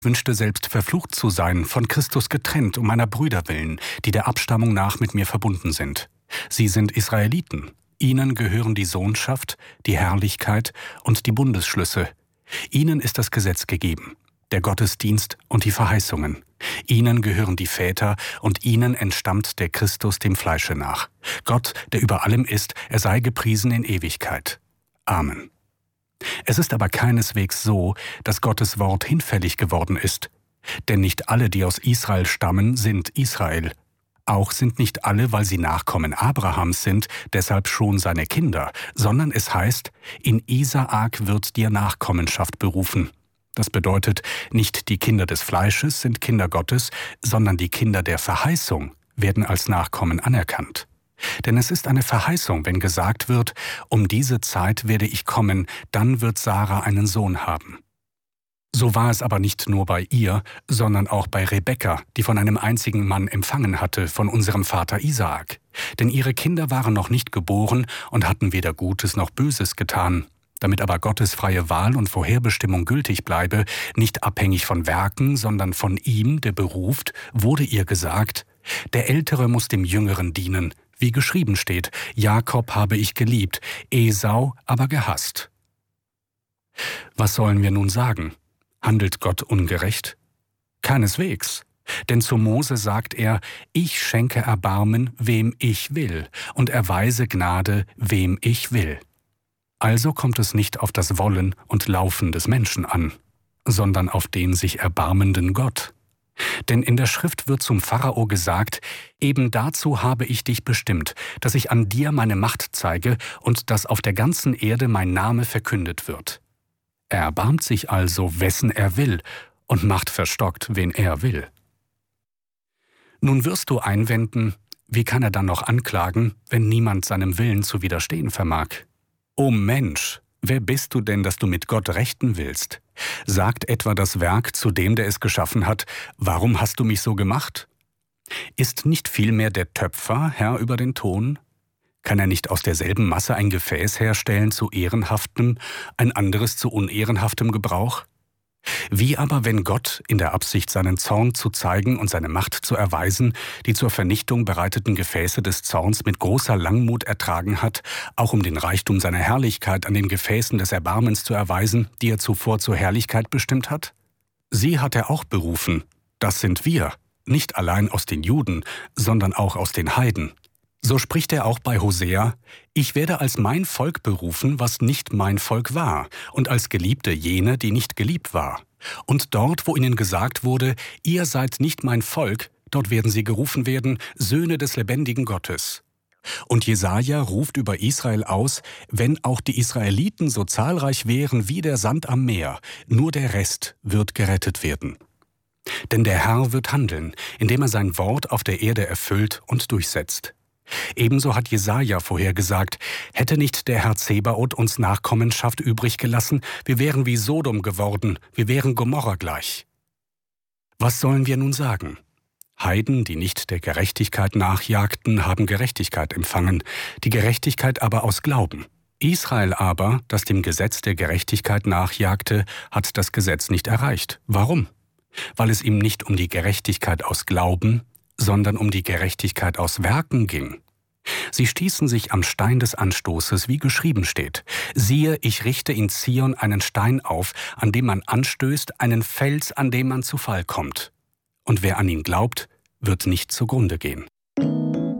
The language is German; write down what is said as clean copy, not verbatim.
wünschte selbst verflucht zu sein, von Christus getrennt um meiner Brüder willen, die der Abstammung nach mit mir verbunden sind. Sie sind Israeliten. Ihnen gehören die Sohnschaft, die Herrlichkeit und die Bundesschlüsse. Ihnen ist das Gesetz gegeben, der Gottesdienst und die Verheißungen. Ihnen gehören die Väter und ihnen entstammt der Christus dem Fleische nach. Gott, der über allem ist, er sei gepriesen in Ewigkeit. Amen. Es ist aber keineswegs so, dass Gottes Wort hinfällig geworden ist. Denn nicht alle, die aus Israel stammen, sind Israel. Auch sind nicht alle, weil sie Nachkommen Abrahams sind, deshalb schon seine Kinder, sondern es heißt, in Isaak wird dir Nachkommenschaft berufen. Das bedeutet, nicht die Kinder des Fleisches sind Kinder Gottes, sondern die Kinder der Verheißung werden als Nachkommen anerkannt. Denn es ist eine Verheißung, wenn gesagt wird, um diese Zeit werde ich kommen, dann wird Sarah einen Sohn haben. So war es aber nicht nur bei ihr, sondern auch bei Rebekka, die von einem einzigen Mann empfangen hatte, von unserem Vater Isaak. Denn ihre Kinder waren noch nicht geboren und hatten weder Gutes noch Böses getan. Damit aber Gottes freie Wahl und Vorherbestimmung gültig bleibe, nicht abhängig von Werken, sondern von ihm, der beruft, wurde ihr gesagt, der Ältere muss dem Jüngeren dienen, wie geschrieben steht, Jakob habe ich geliebt, Esau aber gehasst. Was sollen wir nun sagen? Handelt Gott ungerecht? Keineswegs. Denn zu Mose sagt er, ich schenke Erbarmen, wem ich will, und erweise Gnade, wem ich will. Also kommt es nicht auf das Wollen und Laufen des Menschen an, sondern auf den sich erbarmenden Gott. Denn in der Schrift wird zum Pharao gesagt, eben dazu habe ich dich bestimmt, dass ich an dir meine Macht zeige und dass auf der ganzen Erde mein Name verkündet wird. Er erbarmt sich also, wessen er will, und macht verstockt, wen er will. Nun wirst du einwenden, wie kann er dann noch anklagen, wenn niemand seinem Willen zu widerstehen vermag? O Mensch, wer bist du denn, dass du mit Gott rechten willst? Sagt etwa das Werk zu dem, der es geschaffen hat, warum hast du mich so gemacht? Ist nicht vielmehr der Töpfer Herr über den Ton? Kann er nicht aus derselben Masse ein Gefäß herstellen zu ehrenhaftem, ein anderes zu unehrenhaftem Gebrauch? Wie aber, wenn Gott, in der Absicht, seinen Zorn zu zeigen und seine Macht zu erweisen, die zur Vernichtung bereiteten Gefäße des Zorns mit großer Langmut ertragen hat, auch um den Reichtum seiner Herrlichkeit an den Gefäßen des Erbarmens zu erweisen, die er zuvor zur Herrlichkeit bestimmt hat? Sie hat er auch berufen, das sind wir, nicht allein aus den Juden, sondern auch aus den Heiden. So spricht er auch bei Hosea, ich werde als mein Volk berufen, was nicht mein Volk war, und als Geliebte jene, die nicht geliebt war. Und dort, wo ihnen gesagt wurde, ihr seid nicht mein Volk, dort werden sie gerufen werden, Söhne des lebendigen Gottes. Und Jesaja ruft über Israel aus, wenn auch die Israeliten so zahlreich wären wie der Sand am Meer, nur der Rest wird gerettet werden. Denn der Herr wird handeln, indem er sein Wort auf der Erde erfüllt und durchsetzt. Ebenso hat Jesaja vorhergesagt, hätte nicht der Herr Zebaoth uns Nachkommenschaft übrig gelassen, wir wären wie Sodom geworden, wir wären Gomorra gleich. Was sollen wir nun sagen? Heiden, die nicht der Gerechtigkeit nachjagten, haben Gerechtigkeit empfangen, die Gerechtigkeit aber aus Glauben. Israel aber, das dem Gesetz der Gerechtigkeit nachjagte, hat das Gesetz nicht erreicht. Warum? Weil es ihm nicht um die Gerechtigkeit aus Glauben, sondern um die Gerechtigkeit aus Werken ging. Sie stießen sich am Stein des Anstoßes, wie geschrieben steht. Siehe, ich richte in Zion einen Stein auf, an dem man anstößt, einen Fels, an dem man zu Fall kommt. Und wer an ihn glaubt, wird nicht zugrunde gehen.